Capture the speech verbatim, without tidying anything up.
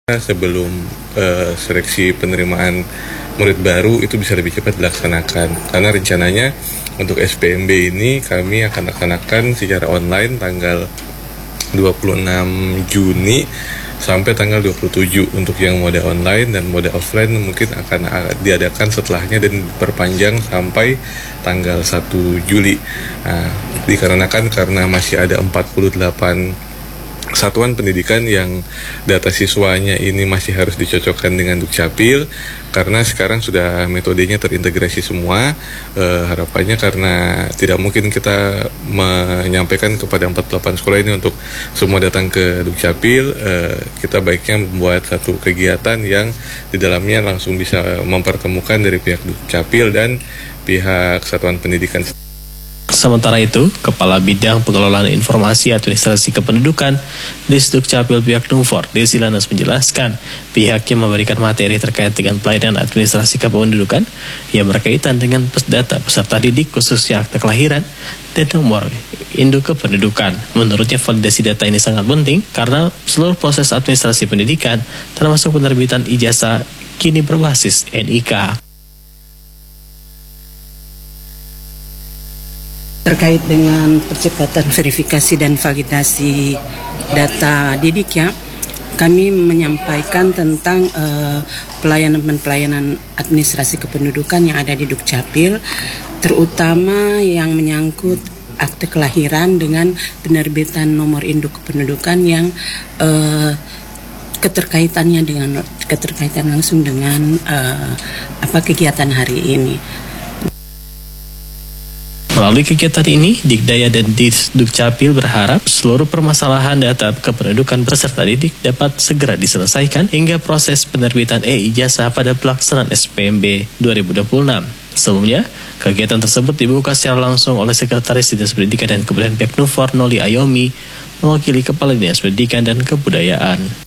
sebelum uh, seleksi penerimaan murid baru itu bisa lebih cepat dilaksanakan. Karena rencananya untuk S P M B ini kami akan laksanakan secara online tanggal dua puluh enam Juni sampai tanggal dua puluh tujuh untuk yang mode online, dan mode offline mungkin akan diadakan setelahnya dan diperpanjang sampai tanggal satu Juli. Nah, dikarenakan karena masih ada empat puluh delapan satuan pendidikan yang data siswanya ini masih harus dicocokkan dengan Dukcapil, karena sekarang sudah metodenya terintegrasi semua. E, harapannya karena tidak mungkin kita menyampaikan kepada empat puluh delapan sekolah ini untuk semua datang ke Dukcapil, e, kita baiknya membuat satu kegiatan yang di dalamnya langsung bisa mempertemukan dari pihak Dukcapil dan pihak satuan pendidikan. Sementara itu, Kepala Bidang Pengelolaan Informasi Administrasi Kependudukan Disdukcapil pihak Numfor, Desi Lanas menjelaskan, pihaknya memberikan materi terkait dengan pelayanan administrasi kependudukan yang berkaitan dengan data peserta didik khususnya akte kelahiran dan nomor induk kependudukan. Menurutnya, validasi data ini sangat penting karena seluruh proses administrasi pendidikan termasuk penerbitan ijazah kini berbasis N I K. Terkait dengan percepatan verifikasi dan validasi data didik ya, kami menyampaikan tentang uh, pelayanan-pelayanan administrasi kependudukan yang ada di Dukcapil, terutama yang menyangkut akte kelahiran dengan penerbitan nomor induk kependudukan yang uh, keterkaitannya dengan keterkaitan langsung dengan uh, apa kegiatan hari ini. Melalui kegiatan ini, Dikdaya dan Disdukcapil berharap seluruh permasalahan data kependudukan peserta didik dapat segera diselesaikan hingga proses penerbitan e-ijazah pada pelaksanaan S P M B dua ribu dua puluh enam. Sebelumnya, kegiatan tersebut dibuka secara langsung oleh Sekretaris Dinas Pendidikan dan Kebudayaan pihak Numfor, Noli Ayomi, mewakili Kepala Dinas Pendidikan dan Kebudayaan.